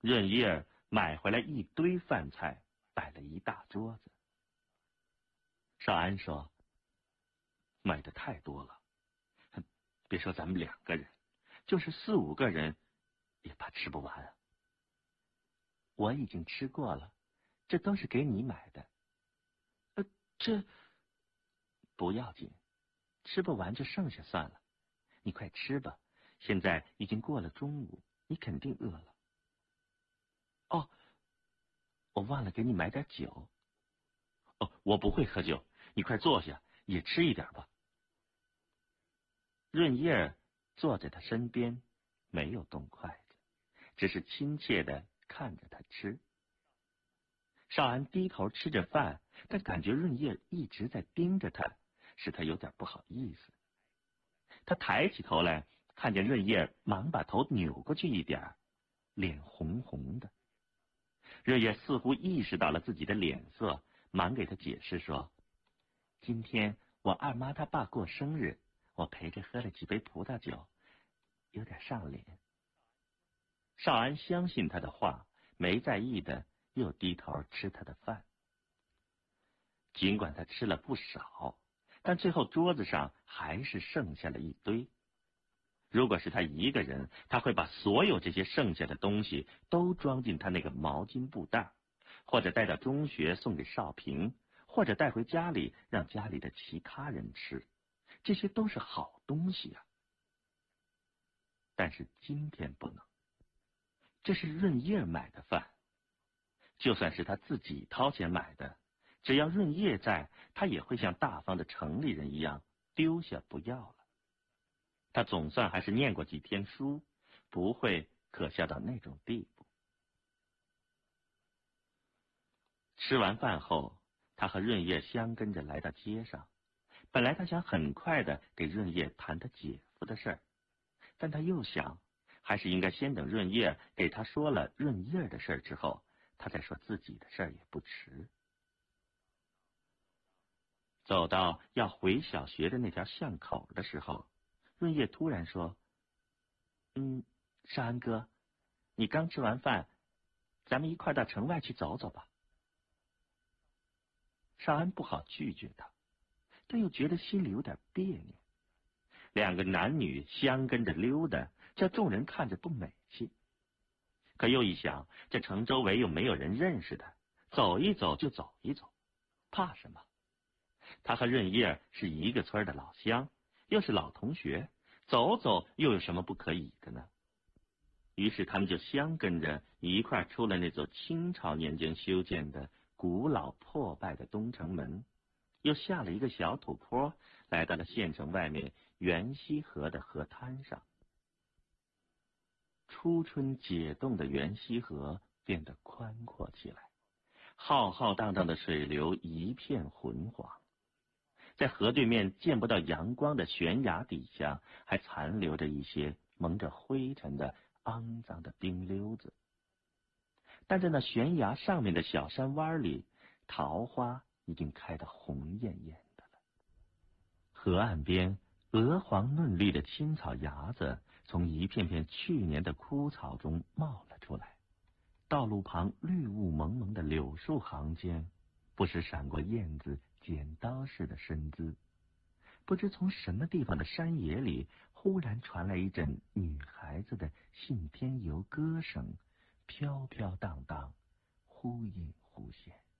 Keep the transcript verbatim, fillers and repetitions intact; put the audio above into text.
润叶买回来一堆饭菜，摆了一大桌子。少安说：“买的太多了，别说咱们两个人，就是四五个人，也怕吃不完啊。”我已经吃过了，这都是给你买的。呃，这不要紧，吃不完就剩下算了。你快吃吧，现在已经过了中午，你肯定饿了。哦，我忘了给你买点酒。哦，我不会喝酒，你快坐下，也吃一点吧。润叶坐在他身边，没有动筷子，只是亲切的看着他吃。少安低头吃着饭，但感觉润叶一直在盯着他，使他有点不好意思。他抬起头来，看见润叶忙把头扭过去一点，脸红红的。润叶似乎意识到了自己的脸色，忙给他解释说：“今天我二妈她爸过生日，我陪着喝了几杯葡萄酒，有点上脸。”少安相信他的话，没在意的又低头吃他的饭。尽管他吃了不少，但最后桌子上还是剩下了一堆。如果是他一个人，他会把所有这些剩下的东西都装进他那个毛巾布袋，或者带到中学送给少平，或者带回家里让家里的其他人吃。这些都是好东西啊。但是今天不能，这是润叶买的饭，就算是他自己掏钱买的，只要润叶在，他也会像大方的城里人一样丢下不要了。他总算还是念过几天书，不会可笑到那种地步。吃完饭后，他和润叶相跟着来到街上。本来他想很快的给润叶谈他姐夫的事儿，但他又想，还是应该先等润叶给他说了润叶的事儿之后，他再说自己的事儿也不迟。走到要回小学的那条巷口的时候，润叶突然说：“嗯，少安哥，你刚吃完饭，咱们一块到城外去走走吧。”少安不好拒绝他，但又觉得心里有点别扭。两个男女相跟着溜达，叫众人看着不美气。可又一想，这城周围又没有人认识他，走一走就走一走，怕什么？他和润叶是一个村的老乡，又是老同学，走走又有什么不可以的呢？于是他们就相跟着一块出了那座清朝年间修建的古老破败的东城门，又下了一个小土坡，来到了县城外面元溪河的河滩上。初春解冻的元溪河变得宽阔起来，浩浩荡荡的水流一片浑黄。在河对面见不到阳光的悬崖底下，还残留着一些蒙着灰尘的肮脏的冰溜子。但在那悬崖上面的小山湾里，桃花已经开得红艳艳的了。河岸边鹅黄嫩绿的青草芽子从一片片去年的枯草中冒了出来，道路旁绿雾蒙蒙的柳树行间，不时闪过燕子剪刀似的身姿。不知从什么地方的山野里，忽然传来一阵女孩子的信天游歌声，飘飘荡荡，忽隐忽现。